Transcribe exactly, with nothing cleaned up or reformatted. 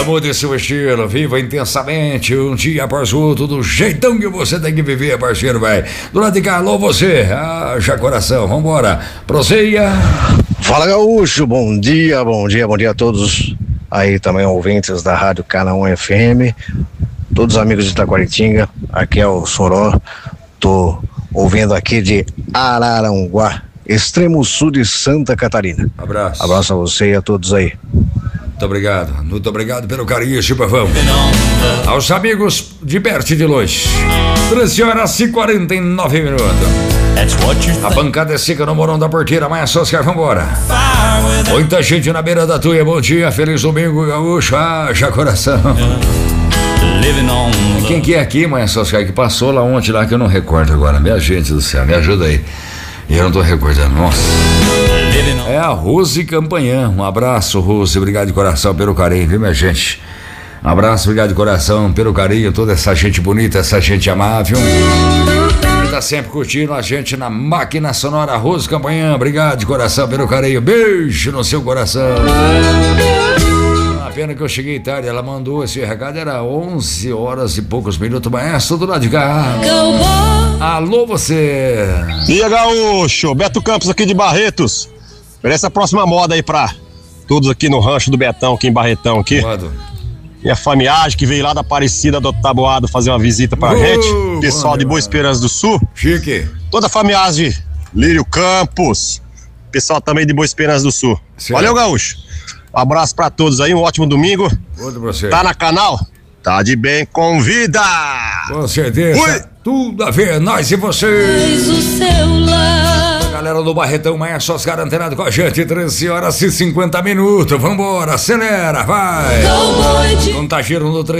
mude seu estilo, viva intensamente, um dia após o outro, do jeitão que você tem que viver, parceiro, vai. Do lado de cá, alô você, haja coração, vambora, proseia. Fala, Gaúcho, bom dia, bom dia, bom dia a todos aí também ouvintes da Rádio Canaã F M, todos os amigos de Taquaritinga, aqui é o Soró, tô ouvindo aqui de Araranguá, extremo sul de Santa Catarina. Abraço. Abraço a você e a todos aí. Muito obrigado, muito obrigado pelo carinho, chipavão. Aos amigos de perto e de longe. treze horas e quarenta e nove minutos. A bancada é seca no Morão da Porteira, mas só os caras vambora. Muita gente na beira da tuia, bom dia, feliz domingo, Gaúcho, haja coração. Quem que é aqui, mãe Soscar, que passou lá ontem lá que eu não recordo agora, minha gente do céu, me ajuda aí. Eu não tô recordando, nossa. É a Rose Campanhã, um abraço, Rose, obrigado de coração pelo carinho, viu, minha gente? Um abraço, obrigado de coração pelo carinho, toda essa gente bonita, essa gente amável. Que tá sempre curtindo a gente na máquina sonora, Rose Campanhã, obrigado de coração pelo carinho, beijo no seu coração. Pena que eu cheguei tarde, ela mandou esse recado, era onze horas e poucos minutos, mas tudo lá de cá. Alô, você. E aí, Gaúcho, Beto Campos aqui de Barretos. Essa próxima moda aí pra todos aqui no rancho do Betão, aqui em Barretão aqui. Modo. E a famiagem que veio lá da Aparecida do Taboado fazer uma visita pra uh, gente. Pessoal mano. de Boa Esperança do Sul. Chique. Toda a famiagem de Lírio Campos. Pessoal também de Boa Esperança do Sul. Certo. Valeu, Gaúcho. Um abraço pra todos aí, um ótimo domingo. Outro pra você. Tá na canal? Tá de bem com vida! Com certeza. Ui. Tudo a ver, nós e vocês. O seu lar. A galera do Barretão, mas é só os caras antenados com a gente. treze horas e cinquenta minutos. Vambora, acelera, vai. Contagiram no trem.